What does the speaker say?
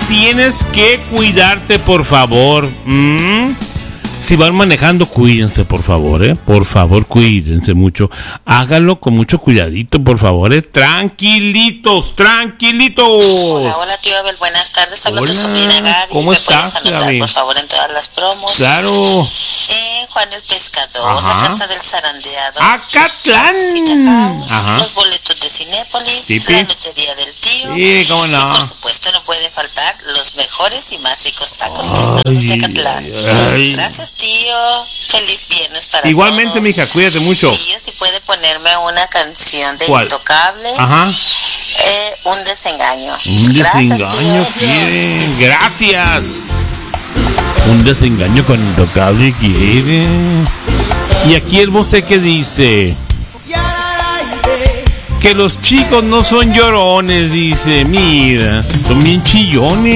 tienes que cuidarte, por favor. Si van manejando, cuídense, por favor, Por favor, cuídense mucho. Háganlo con mucho cuidadito, por favor, Tranquilitos. Hola, tío Abel, buenas tardes. Hablo tu sobrina Gaby. ¿Cómo estás, ¿Me puedes anotar, Gaby? por favor, en todas las promos? Claro. Juan el Pescador, Ajá. La Casa del Zarandeado, ¡Acatlán! Cita House, Ajá. los boletos de Cinépolis, Sí, la lotería del tío. Sí, cómo no. Y por supuesto no pueden faltar los mejores y más ricos tacos que están desde Acatlán. Ay. Gracias, tío. Feliz viernes para Igualmente, todos. mija, cuídate mucho. Tío, si puede ponerme una canción de ¿Cuál? Intocable. Ajá. Un desengaño. Un Gracias, desengaño, tío. quiere. Gracias. Un desengaño con Intocable quiere. Y aquí el vocé que dice que los chicos no son llorones, dice. Mira, son bien chillones.